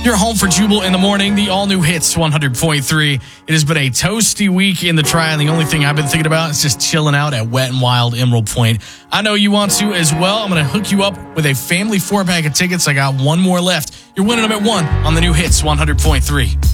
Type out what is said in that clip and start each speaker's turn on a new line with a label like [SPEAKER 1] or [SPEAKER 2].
[SPEAKER 1] You're home for Jubal in the morning, the all-new hits 100.3. It has been a toasty week in the Tri, and the only thing I've been thinking about is just chilling out at Wet n Wild Emerald Point. I know you want to as well. I'm going to hook you up with a family 4-pack of tickets. I got one more left. You're winning them at 1 on the new hits 100.3.